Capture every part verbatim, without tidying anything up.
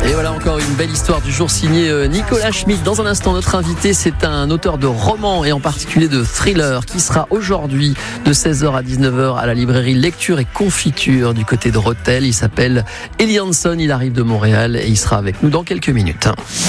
Et voilà encore une belle histoire du jour signée Nicolas Schmitt. Dans un instant, notre invité, c'est un auteur de romans et en particulier de thrillers qui sera aujourd'hui de seize heures à dix-neuf heures à la librairie Lecture et Confiture du côté de Rethel. Il s'appelle Eli Hanson, il arrive de Montréal et il sera avec nous dans quelques minutes.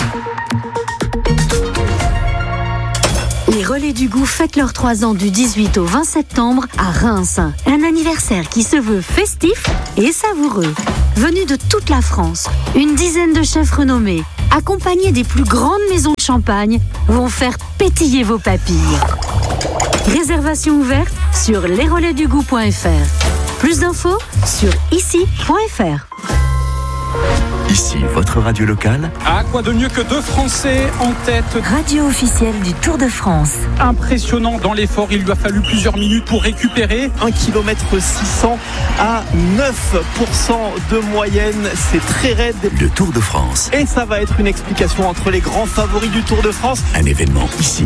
Les Relais du Goût fêtent leurs trois ans du dix-huit au vingt septembre à Reims. Un anniversaire qui se veut festif et savoureux. Venus de toute la France, une dizaine de chefs renommés, accompagnés des plus grandes maisons de champagne, vont faire pétiller vos papilles. Réservation ouverte sur les relais du goût point f r. Plus d'infos sur ici point f r. Ici, votre radio locale. Ah, quoi de mieux que deux Français en tête. Radio officielle du Tour de France. Impressionnant dans l'effort, il lui a fallu plusieurs minutes pour récupérer. un kilomètre six cents à neuf pour cent de moyenne, c'est très raide. Le Tour de France. Et ça va être une explication entre les grands favoris du Tour de France. Un événement ici.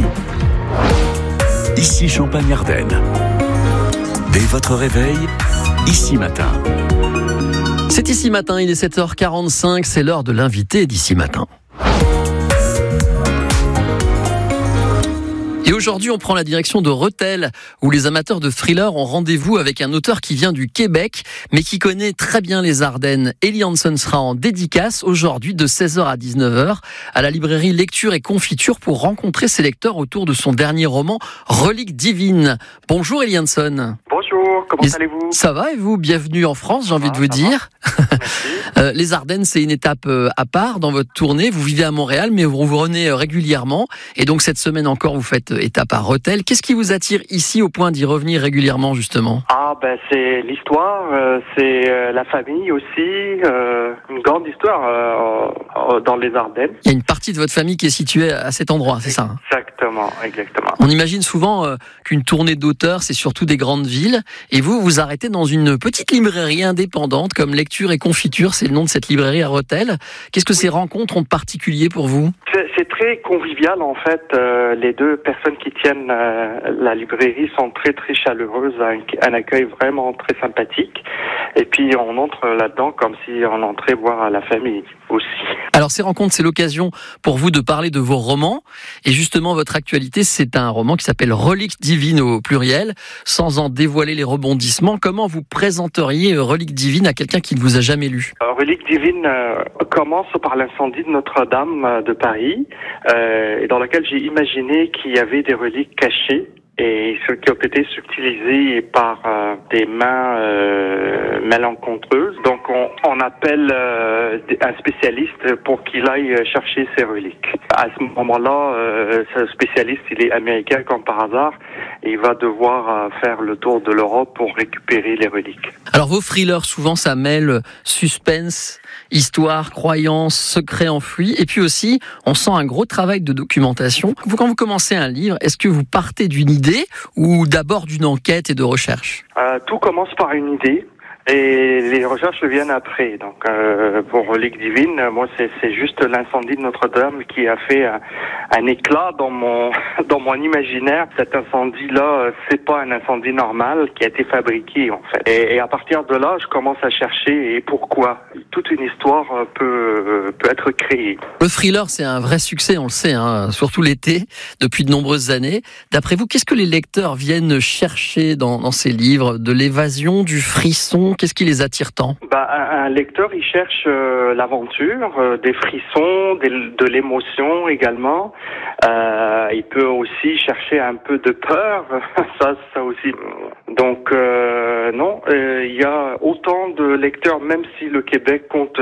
Ici Champagne-Ardenne. Dès votre réveil, ici matin. C'est Ici Matin, il est sept heures quarante-cinq, c'est l'heure de l'invité d'Ici Matin. Et aujourd'hui, on prend la direction de Rethel, où les amateurs de thrillers ont rendez-vous avec un auteur qui vient du Québec, mais qui connaît très bien les Ardennes. Eli Hanson sera en dédicace aujourd'hui de seize heures à dix-neuf heures à la librairie Lecture et Confiture pour rencontrer ses lecteurs autour de son dernier roman, Reliques divines. Bonjour Eli Hanson. Bonjour, comment et allez-vous ? Ça va et vous ? Bienvenue en France, j'ai envie ah, de vous dire. euh, les Ardennes, c'est une étape euh, à part dans votre tournée. Vous vivez à Montréal, mais vous revenez euh, régulièrement. Et donc cette semaine encore, vous faites euh, étape à Rethel. Qu'est-ce qui vous attire ici au point d'y revenir régulièrement, justement ? Ah ben c'est l'histoire, euh, c'est euh, la famille aussi, euh, une grande histoire euh, dans les Ardennes. Il y a une partie de votre famille qui est située à cet endroit, c'est ça hein ? Exactement, exactement. On imagine souvent euh, qu'une tournée d'auteurs, c'est surtout des grandes villes. Et vous, vous arrêtez dans une petite librairie indépendante comme Lecture et Confiture, c'est le nom de cette librairie à Rethel. Qu'est-ce que ces rencontres ont de particulier pour vous ? C'est, c'est très convivial en fait. Euh, les deux personnes qui tiennent euh, la librairie sont très très chaleureuses, un, un accueil vraiment très sympathique. Et puis on entre là-dedans comme si on entrait voir la famille aussi. Alors ces rencontres, c'est l'occasion pour vous de parler de vos romans. Et justement, votre actualité, c'est un roman qui s'appelle Reliques divines au pluriel, sans en dévoiler les rebondissements. Comment vous présenteriez Reliques divines à quelqu'un qui ne vous a jamais lu ? euh, Reliques divines euh, commence par l'incendie de Notre-Dame euh, de Paris, euh, et dans lequel j'ai imaginé qu'il y avait des reliques cachées et ceux qui ont été subtilisés par euh, des mains euh, malencontreuses. Donc on, on appelle euh, un spécialiste pour qu'il aille chercher ces reliques. À ce moment-là, euh, ce spécialiste, il est américain comme par hasard, et il va devoir euh, faire le tour de l'Europe pour récupérer les reliques. Alors vos thrillers, souvent ça mêle suspense, histoire, croyance, secret enfoui, et puis aussi on sent un gros travail de documentation. Vous, quand vous commencez un livre, est-ce que vous partez d'une idée ou d'abord d'une enquête et de recherche ? euh, Tout commence par une idée. Et les recherches viennent après. Donc, euh, pour Reliques divines, moi, c'est, c'est juste l'incendie de Notre-Dame qui a fait un, un éclat dans mon dans mon imaginaire. Cet incendie-là, c'est pas un incendie normal qui a été fabriqué, en fait. Et, et à partir de là, je commence à chercher et pourquoi. Toute une histoire peut peut être créée. Le thriller, c'est un vrai succès, on le sait, hein, surtout l'été, depuis de nombreuses années. D'après vous, qu'est-ce que les lecteurs viennent chercher dans, dans ces livres ? De l'évasion, du frisson ? Qu'est-ce qui les attire tant ? Bah, un, un lecteur, il cherche euh, l'aventure, euh, des frissons, des, de l'émotion également. Euh, il peut aussi chercher un peu de peur, ça, ça aussi. Donc, euh, non, euh, il y a autant de lecteurs, même si le Québec compte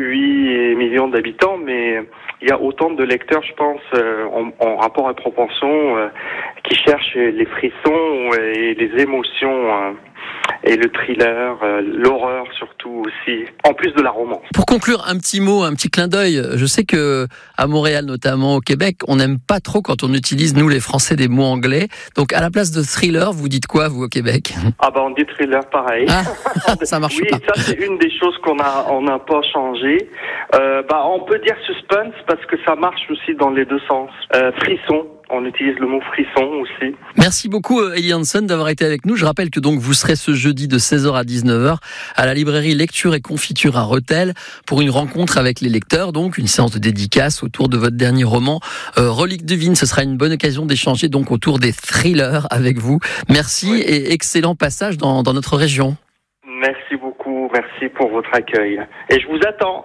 huit millions d'habitants, mais il y a autant de lecteurs, je pense, euh, en, en rapport à proportion, euh, qui cherchent les frissons et les émotions. Euh, Et le thriller, euh, l'horreur surtout aussi, en plus de la romance. Pour conclure, un petit mot, un petit clin d'œil. Je sais que à Montréal, notamment au Québec, on n'aime pas trop quand on utilise, nous les Français, des mots anglais. Donc à la place de thriller, vous dites quoi, vous, au Québec ? Ah bah on dit thriller pareil. Ah, ça marche oui, pas. Oui, ça c'est une des choses qu'on a, on n'a pas changé. Euh, bah on peut dire suspense parce que ça marche aussi dans les deux sens. Euh, frisson. on utilise le mot frisson aussi. Merci beaucoup Eli Hansen d'avoir été avec nous. Je rappelle que donc vous serez ce jeudi de seize heures à dix-neuf heures à la librairie Lecture et Confiture à Rethel pour une rencontre avec les lecteurs, donc une séance de dédicace autour de votre dernier roman euh, Reliques divines. Ce sera une bonne occasion d'échanger donc autour des thrillers avec vous. Merci oui. Et excellent passage dans, dans notre région. Merci beaucoup, merci pour votre accueil. Et je vous attends.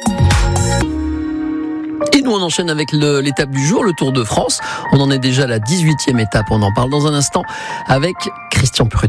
Et nous on enchaîne avec le, l'étape du jour, le Tour de France. On en est déjà à la dix-huitième étape, on en parle dans un instant avec Christian Prudhomme.